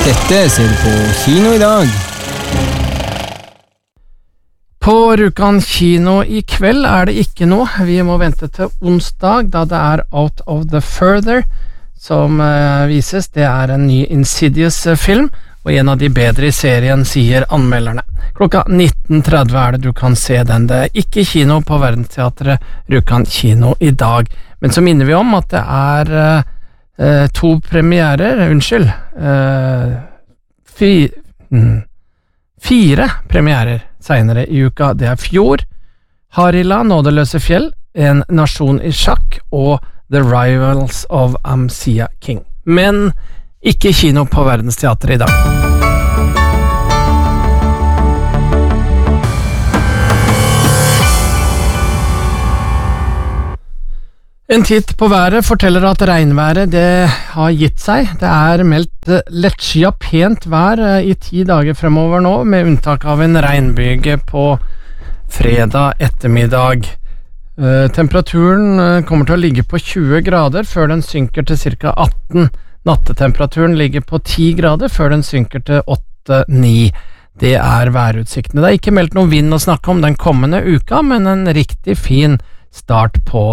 Dette ser du på kino i dag. På Rjukan kino i kveld det ikke noe. Vi må vente til onsdag, da det Out of the Further som vises. Det en ny Insidious-film, og en av de bedre i serien, sier anmelderne. Klokka 19.30 det du kan se den. Det ikke kino på Verdensteatret Rjukan kino i dag. Men så minner vi om at det to premierer, fire premierer senere i uka. Det Fjord, Harila, Nådeløse fjell, En nasjon i sjakk og The Rivals of Amcia King. Men ikke kino på Verdensteatret i dag. En titt på været forteller at regnværet det har gitt seg. Det meldt lettskyet pent vær i 10 dager fremover nå, med unntak av en regnbyge på fredag ettermiddag. Temperaturen kommer til å ligge på 20 grader før den synker til ca. 18. Nattetemperaturen ligger på 10 grader før den synker til 8-9. Det værutsiktene. Det ikke meldt noen vind å snakke om den kommende uka, men en riktig fin start på